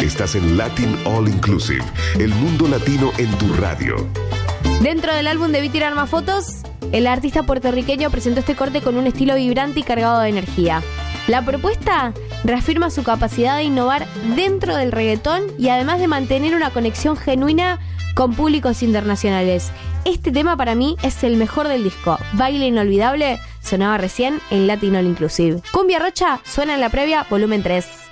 Estás en Latin All Inclusive, el mundo latino en tu radio. Dentro del álbum Debí tirar más fotos, el artista puertorriqueño presentó este corte con un estilo vibrante y cargado de energía. La propuesta reafirma su capacidad de innovar dentro del reggaetón y además de mantener una conexión genuina con públicos internacionales. Este tema para mí es el mejor del disco. Baile inolvidable sonaba recién en Latin All Inclusive. Cumbia Rocha suena en la previa, volumen 3.